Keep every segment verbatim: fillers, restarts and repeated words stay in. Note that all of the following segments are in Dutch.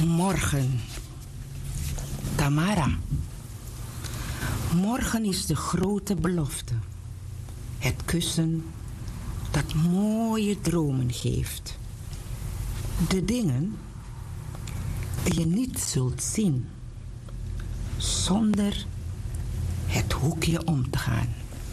Morgen. Tamara. Morgen is de grote belofte. Het kussen dat mooie dromen geeft. De dingen die je niet zult zien zonder het hoekje om te gaan.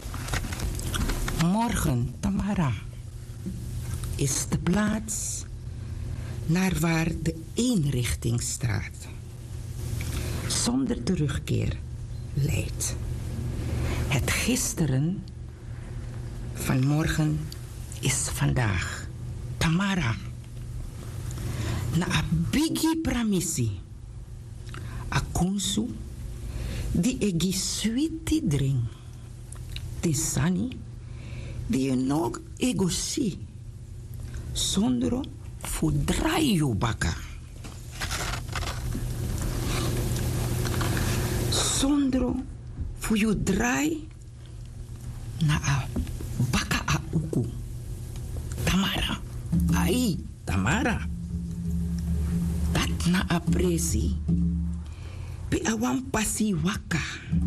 Morgen, Tamara, is de plaats naar waar de eenrichtingsstraat zonder terugkeer leidt. Het gisteren van morgen is vandaag. Tamara, na a bigi pramisi, a kunsu di egi sweetie drink, de sani die je nog egosi, zonder fudraio baka. Zonder fuyu drai na a baka a uku. Tamara, ai, Tamara. Dat na a presi, pe awan pasi waka.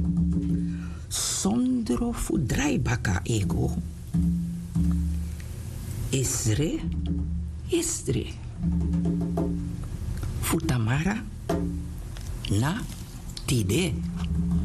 Zonder fudrai baka ego. Isre, isre. Futamara, na tide.